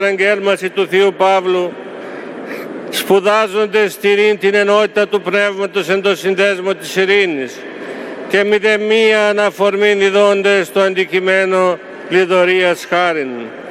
Αγγέλμαση του Θείου Παύλου, σπουδάζονται στηρήν την ενότητα του Πνεύματος εν το συνδέσμο της ειρήνης και μηδεμία αναφορμήν διδώνται στο αντικειμένο λιδωρίας χάριν.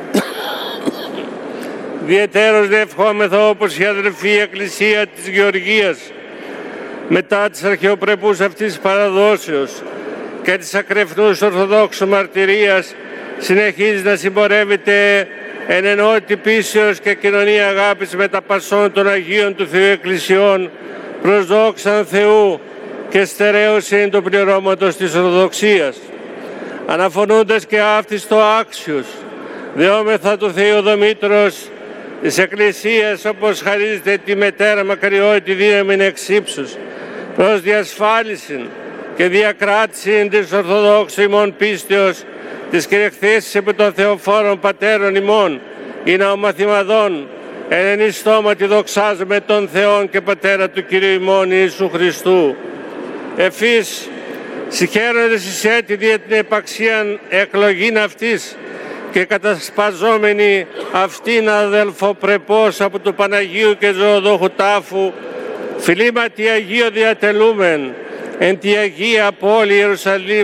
Διαιτέρως δε ευχόμεθα όπως η αδελφή Εκκλησία της Γεωργίας μετά της αρχαιοπρεπούς αυτής παραδόσεως και της ακρεφνούς Ορθοδόξου μαρτυρίας συνεχίζει να συμπορεύεται εν ενότητα πίσεως και κοινωνία αγάπης με τα πασών των Αγίων του Θεού Εκκλησιών προς δόξαν Θεού και στερέωση του πληρώματος της Ορθοδοξίας. Αναφωνούντας και αύτιστο άξιος, δεόμεθα του Θεού Δομήτρος της Εκκλησίας όπως χαρίζεται τη μετέρα μακαριότητα δύναμη εξ ύψους προς διασφάλιση και διακράτηση της Ορθοδόξου ημών πίστεως της κυριεχθήσης επί των Θεοφόρων Πατέρων ημών, ή ναομαθημαδών, εν ενιστόματι δοξάζουμε τον Θεόν και Πατέρα του Κυρίου ημών Ιησού Χριστού. Εφής, συγχαίροντες εις έτη δια την επαξίαν εκλογήν αυτής και κατασπαζόμενοι αυτήν αδελφοπρεπώς από του Παναγίου και Ζωοδόχου τάφου, φιλήματι Αγίο διατελούμεν εν τη Αγία Πόλη Ιερουσαλήμ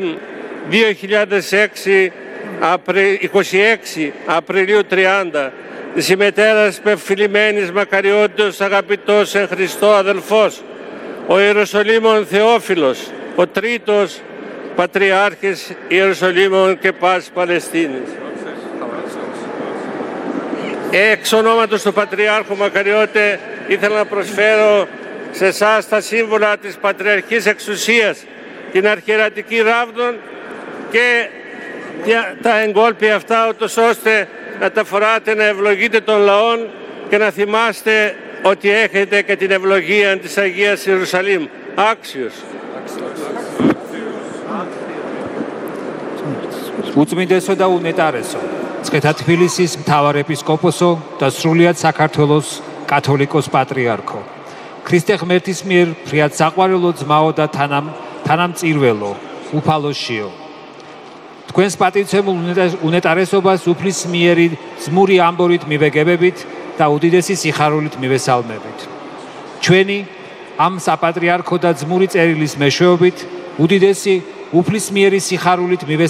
2006 26 Απριλίου 30 της ημετέρας πεφιλημένης μακαριότητος αγαπητός εν Χριστώ αδελφός, ο Ιεροσολύμων Θεόφιλος, ο τρίτος Πατριάρχης Ιεροσολύμων και πάσης Παλαιστίνης. Εξ ονόματος του Πατριάρχου Μακαριώτε ήθελα να προσφέρω σε εσάς τα σύμβολα της Πατριαρχής Εξουσίας, την Αρχιερατική Ράβδον και τα εγκόλπια αυτά, ούτως ώστε να τα φοράτε, να ευλογείτε των λαών και να θυμάστε ότι έχετε και την ευλογία της Αγίας Ιερουσαλήμ. Άξιος. უწმინდესო და უნეტარესო, მცხეთა თბილისის მთავარეპისკოპოსო და სრულიად საქართველოს კათოლიკოს პატრიარქო, ქრისტე ღმერთის მიერ ფრიად საყვარელო ძმაო და თანამწირველო, უფალოშიო. თქვენს პატივცემულ უნეტარესობას უფლისმიერი ძმური ამბორით მივეგებებით და უდიდესი სიხარულით მივესალმებით. ჩვენი ამ საპატრიარქო და ძმური წერილის მეშვეობით უდიდესი უფლისმიერი სიხარულით